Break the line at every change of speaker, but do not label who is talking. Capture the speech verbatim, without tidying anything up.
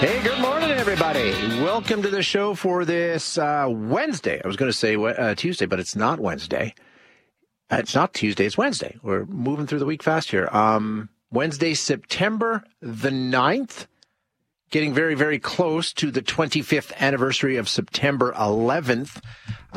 Hey, good morning, everybody. Welcome to the show for this uh, Wednesday. I was going to say uh, Tuesday, but it's not Wednesday. Uh, it's not Tuesday, it's Wednesday. We're moving through the week fast here. Um, Wednesday, September the ninth, getting very, very close to the twenty-fifth anniversary of September eleventh.